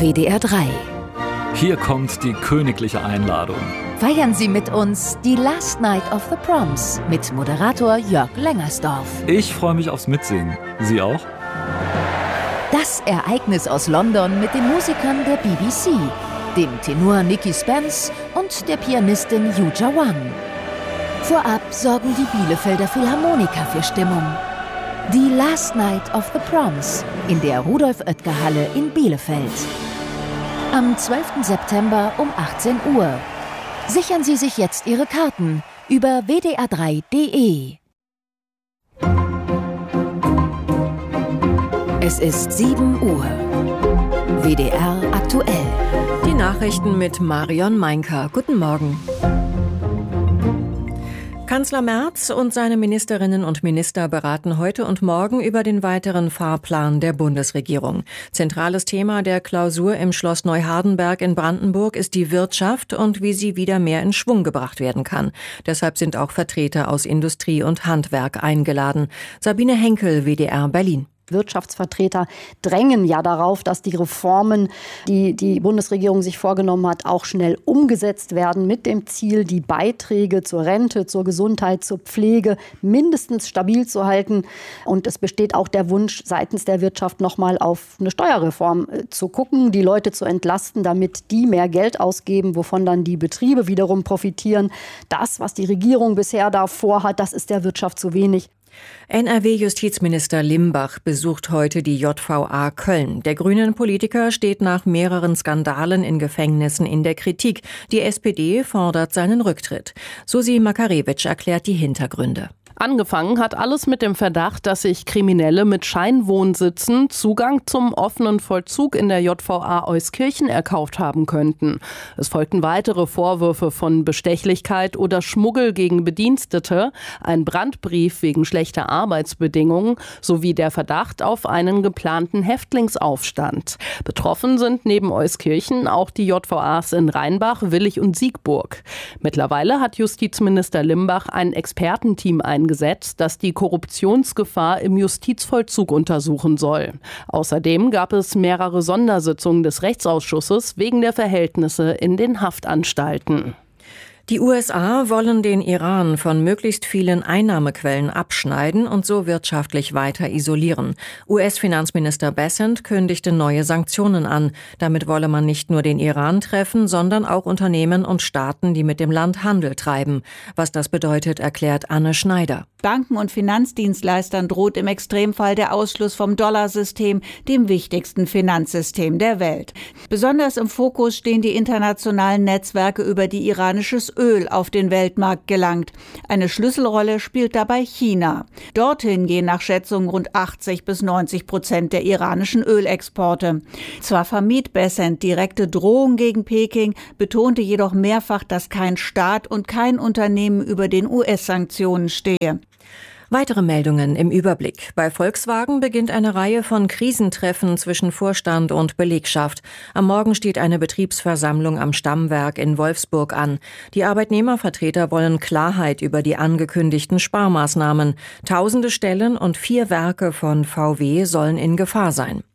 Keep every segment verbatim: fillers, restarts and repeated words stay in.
W D R drei. Hier kommt die königliche Einladung. Feiern Sie mit uns die Last Night of the Proms mit Moderator Jörg Lengersdorf. Ich freue mich aufs Mitsingen. Sie auch? Das Ereignis aus London mit den Musikern der B B C, dem Tenor Nicky Spence und der Pianistin Yuja Wang. Vorab sorgen die Bielefelder Philharmoniker für Stimmung. Die Last Night of the Proms in der Rudolf-Oetker-Halle in Bielefeld. Am zwölften September um achtzehn Uhr. Sichern Sie sich jetzt Ihre Karten über w d r drei punkt d e. Es ist sieben Uhr. W D R aktuell. Die Nachrichten mit Marion Meinker. Guten Morgen. Kanzler Merz und seine Ministerinnen und Minister beraten heute und morgen über den weiteren Fahrplan der Bundesregierung. Zentrales Thema der Klausur im Schloss Neuhardenberg in Brandenburg ist die Wirtschaft und wie sie wieder mehr in Schwung gebracht werden kann. Deshalb sind auch Vertreter aus Industrie und Handwerk eingeladen. Sabine Henkel, W D R Berlin. Wirtschaftsvertreter drängen ja darauf, dass die Reformen, die die Bundesregierung sich vorgenommen hat, auch schnell umgesetzt werden, mit dem Ziel, die Beiträge zur Rente, zur Gesundheit, zur Pflege mindestens stabil zu halten. Und es besteht auch der Wunsch seitens der Wirtschaft, nochmal auf eine Steuerreform zu gucken, die Leute zu entlasten, damit die mehr Geld ausgeben, wovon dann die Betriebe wiederum profitieren. Das, was die Regierung bisher da vorhat, das ist der Wirtschaft zu wenig. N R W-Justizminister Limbach besucht heute die J V A Köln. Der grünen Politiker steht nach mehreren Skandalen in Gefängnissen in der Kritik. Die S P D fordert seinen Rücktritt. Susi Makarewitsch erklärt die Hintergründe. Angefangen hat alles mit dem Verdacht, dass sich Kriminelle mit Scheinwohnsitzen Zugang zum offenen Vollzug in der J V A Euskirchen erkauft haben könnten. Es folgten weitere Vorwürfe von Bestechlichkeit oder Schmuggel gegen Bedienstete, ein Brandbrief wegen schlechter Arbeitsbedingungen sowie der Verdacht auf einen geplanten Häftlingsaufstand. Betroffen sind neben Euskirchen auch die J V As in Rheinbach, Willich und Siegburg. Mittlerweile hat Justizminister Limbach ein Expertenteam eingesetzt, Gesetz, das die Korruptionsgefahr im Justizvollzug untersuchen soll. Außerdem gab es mehrere Sondersitzungen des Rechtsausschusses wegen der Verhältnisse in den Haftanstalten. Die U S A wollen den Iran von möglichst vielen Einnahmequellen abschneiden und so wirtschaftlich weiter isolieren. U S-Finanzminister Bessent kündigte neue Sanktionen an. Damit wolle man nicht nur den Iran treffen, sondern auch Unternehmen und Staaten, die mit dem Land Handel treiben. Was das bedeutet, erklärt Anne Schneider. Banken und Finanzdienstleistern droht im Extremfall der Ausschluss vom Dollarsystem, dem wichtigsten Finanzsystem der Welt. Besonders im Fokus stehen die internationalen Netzwerke, über die iranisches Öl auf den Weltmarkt gelangt. Eine Schlüsselrolle spielt dabei China. Dorthin gehen nach Schätzungen rund achtzig bis neunzig Prozent der iranischen Ölexporte. Zwar vermied Bessent direkte Drohungen gegen Peking, betonte jedoch mehrfach, dass kein Staat und kein Unternehmen über den U S-Sanktionen stehe. Weitere Meldungen im Überblick. Bei Volkswagen beginnt eine Reihe von Krisentreffen zwischen Vorstand und Belegschaft. Am Morgen steht eine Betriebsversammlung am Stammwerk in Wolfsburg an. Die Arbeitnehmervertreter wollen Klarheit über die angekündigten Sparmaßnahmen. Tausende Stellen und vier Werke von V W sollen in Gefahr sein.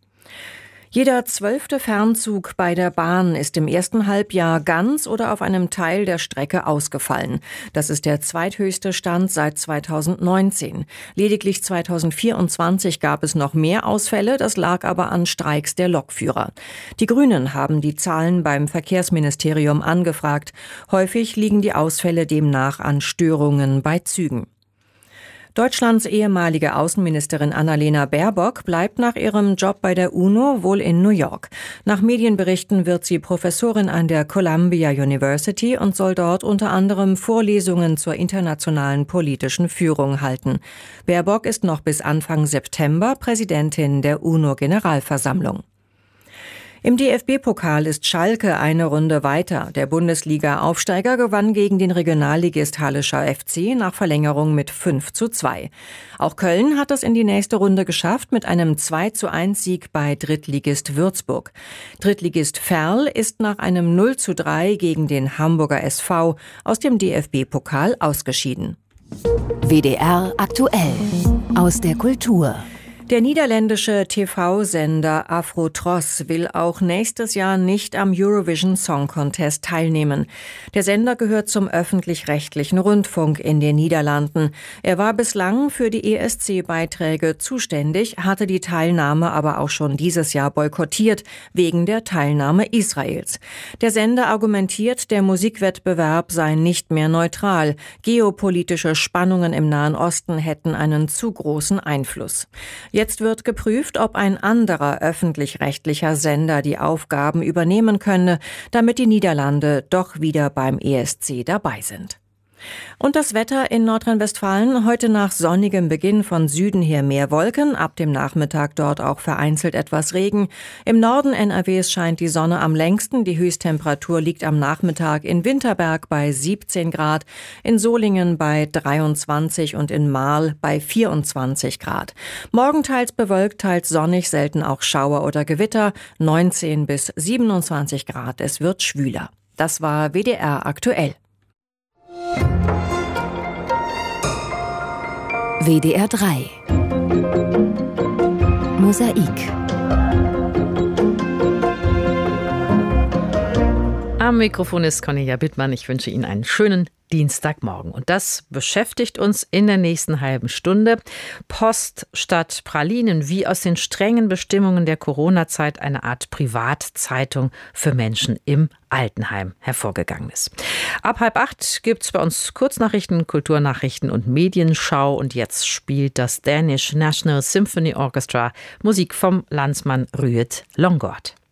Jeder zwölfte Fernzug bei der Bahn ist im ersten Halbjahr ganz oder auf einem Teil der Strecke ausgefallen. Das ist der zweithöchste Stand seit zweitausendneunzehn. Lediglich zweitausendvierundzwanzig gab es noch mehr Ausfälle, das lag aber an Streiks der Lokführer. Die Grünen haben die Zahlen beim Verkehrsministerium angefragt. Häufig liegen die Ausfälle demnach an Störungen bei Zügen. Deutschlands ehemalige Außenministerin Annalena Baerbock bleibt nach ihrem Job bei der UNO wohl in New York. Nach Medienberichten wird sie Professorin an der Columbia University und soll dort unter anderem Vorlesungen zur internationalen politischen Führung halten. Baerbock ist noch bis Anfang September Präsidentin der UNO-Generalversammlung. Im D F B-Pokal ist Schalke eine Runde weiter. Der Bundesliga-Aufsteiger gewann gegen den Regionalligist Hallischer F C nach Verlängerung mit fünf zu zwei. Auch Köln hat es in die nächste Runde geschafft mit einem zwei zu eins Sieg bei Drittligist Würzburg. Drittligist Verl ist nach einem null zu drei gegen den Hamburger S V aus dem D F B-Pokal ausgeschieden. W D R aktuell aus der Kultur. Der niederländische T V-Sender Afro-Tros will auch nächstes Jahr nicht am Eurovision Song Contest teilnehmen. Der Sender gehört zum öffentlich-rechtlichen Rundfunk in den Niederlanden. Er war bislang für die E S C-Beiträge zuständig, hatte die Teilnahme aber auch schon dieses Jahr boykottiert, wegen der Teilnahme Israels. Der Sender argumentiert, der Musikwettbewerb sei nicht mehr neutral. Geopolitische Spannungen im Nahen Osten hätten einen zu großen Einfluss. Jetzt wird geprüft, ob ein anderer öffentlich-rechtlicher Sender die Aufgaben übernehmen könne, damit die Niederlande doch wieder beim E S C dabei sind. Und das Wetter in Nordrhein-Westfalen: heute nach sonnigem Beginn von Süden her mehr Wolken, ab dem Nachmittag dort auch vereinzelt etwas Regen. Im Norden N R Ws scheint die Sonne am längsten, die Höchsttemperatur liegt am Nachmittag in Winterberg bei siebzehn Grad, in Solingen bei dreiundzwanzig und in Marl bei vierundzwanzig Grad. Morgen teils bewölkt, teils sonnig, selten auch Schauer oder Gewitter, neunzehn bis siebenundzwanzig Grad, es wird schwüler. Das war W D R aktuell. W D R drei Mosaik. Am Mikrofon ist Cornelia Bittmann. Ich wünsche Ihnen einen schönen Dienstagmorgen. Und das beschäftigt uns in der nächsten halben Stunde. Post statt Pralinen, wie aus den strengen Bestimmungen der Corona-Zeit eine Art Privatzeitung für Menschen im Altenheim hervorgegangen ist. Ab halb acht gibt es bei uns Kurznachrichten, Kulturnachrichten und Medienschau. Und jetzt spielt das Danish National Symphony Orchestra Musik vom Landsmann Ruud Longgaard.